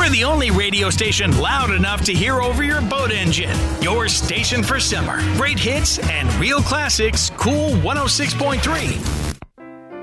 We're the only radio station loud enough to hear over your boat engine. Your station for summer. Great hits and real classics, Cool 106.3.